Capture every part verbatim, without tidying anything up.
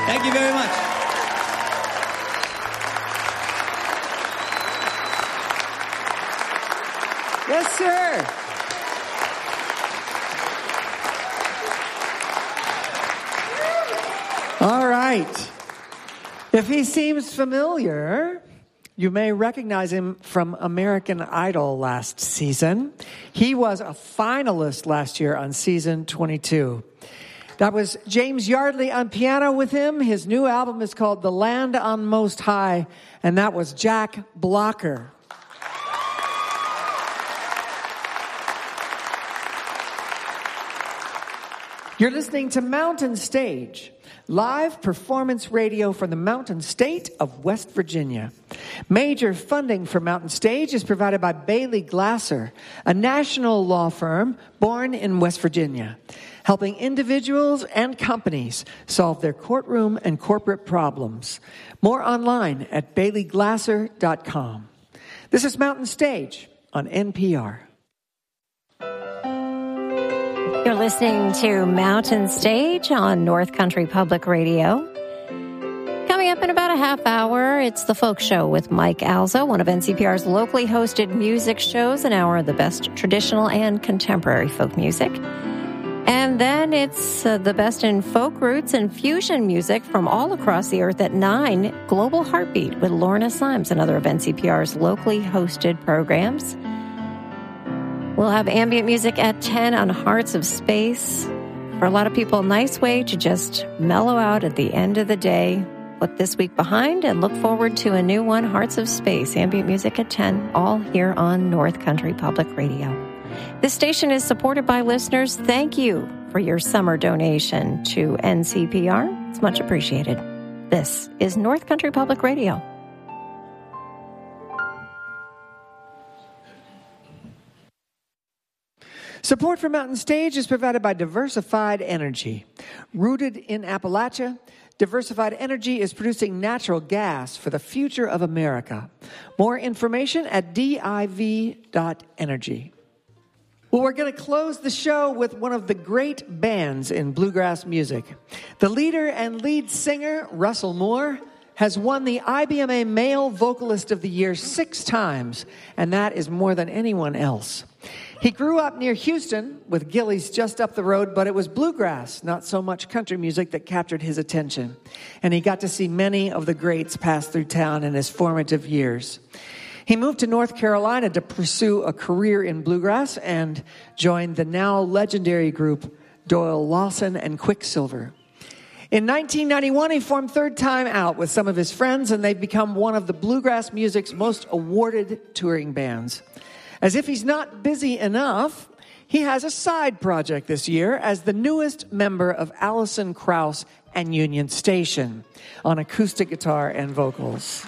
Thank you very much. Yes, sir. All right. If he seems familiar, you may recognize him from American Idol last season. He was a finalist last year on season twenty-two. That was James Yardley on piano with him. His new album is called The Land on Most High, and that was Jack Blocker. You're listening to Mountain Stage, live performance radio from the Mountain State of West Virginia. Major funding for Mountain Stage is provided by Bailey Glasser, a national law firm born in West Virginia, helping individuals and companies solve their courtroom and corporate problems. More online at bailey glasser dot com. This is Mountain Stage on N P R. You're listening to Mountain Stage on North Country Public Radio. Coming up in about a half hour, it's The Folk Show with Mike Alzo, one of N C P R's locally hosted music shows, an hour of the best traditional and contemporary folk music. And then it's uh, the best in folk roots and fusion music from all across the earth at nine, Global Heartbeat with Lorna Symes, another of N C P R's locally hosted programs. We'll have ambient music at ten on Hearts of Space. For a lot of people, a nice way to just mellow out at the end of the day, put this week behind, and look forward to a new one, Hearts of Space, ambient music at ten, all here on North Country Public Radio. This station is supported by listeners. Thank you for your summer donation to N C P R. It's much appreciated. This is North Country Public Radio. Support for Mountain Stage is provided by Diversified Energy. Rooted in Appalachia, Diversified Energy is producing natural gas for the future of America. More information at div dot energy. Well, we're going to close the show with one of the great bands in bluegrass music. The leader and lead singer, Russell Moore, has won the I B M A Male Vocalist of the Year six times, and that is more than anyone else. He grew up near Houston, with Gillies just up the road, but it was bluegrass, not so much country music, that captured his attention. And he got to see many of the greats pass through town in his formative years. He moved to North Carolina to pursue a career in bluegrass and joined the now legendary group Doyle Lawson and Quicksilver. In nineteen ninety-one, he formed Third Time Out with some of his friends, and they've become one of the bluegrass music's most awarded touring bands. As if he's not busy enough, he has a side project this year as the newest member of Alison Krauss and Union Station on acoustic guitar and vocals.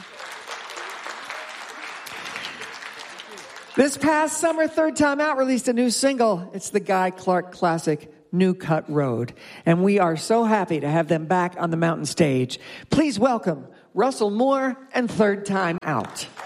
This past summer, Third Time Out released a new single. It's the Guy Clark classic, New Cut Road. And we are so happy to have them back on the Mountain Stage. Please welcome Russell Moore and Third Time Out.